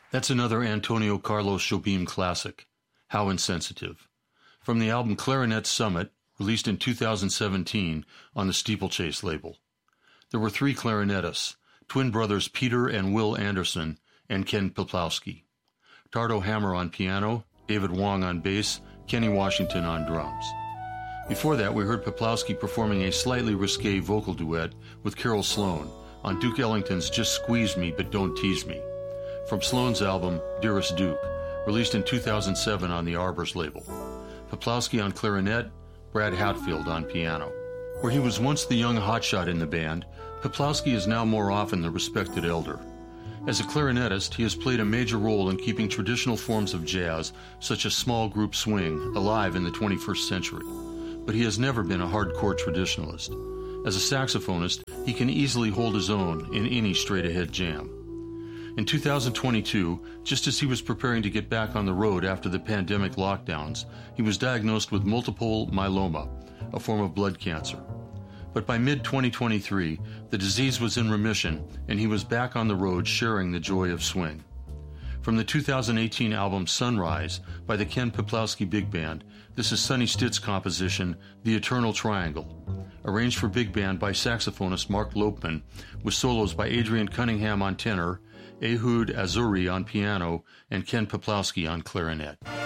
That's another Antonio Carlos Jobim classic, How Insensitive, from the album Clarinet Summit, released in 2017 on the Steeplechase label. There were three clarinetists, twin brothers Peter and Will Anderson, and Ken Peplowski. Tardo Hammer on piano, David Wong on bass, Kenny Washington on drums. Before that, we heard Peplowski performing a slightly risque vocal duet with Carol Sloan on Duke Ellington's Just Squeeze Me But Don't Tease Me, from Sloan's album Dearest Duke, released in 2007 on the Arbors label. Peplowski on clarinet, Brad Hatfield on piano. Where he was once the young hotshot in the band, Peplowski is now more often the respected elder. As a clarinetist, he has played a major role in keeping traditional forms of jazz, such as small group swing, alive in the 21st century. But he has never been a hardcore traditionalist. As a saxophonist, he can easily hold his own in any straight-ahead jam. In 2022, just as he was preparing to get back on the road after the pandemic lockdowns, he was diagnosed with multiple myeloma, a form of blood cancer. But by mid-2023, the disease was in remission, and he was back on the road sharing the joy of swing. From the 2018 album Sunrise by the Ken Peplowski Big Band, this is Sonny Stitt's composition, The Eternal Triangle, arranged for big band by saxophonist Mark Lopman, with solos by Adrian Cunningham on tenor, Ehud Azuri on piano, and Ken Peplowski on clarinet.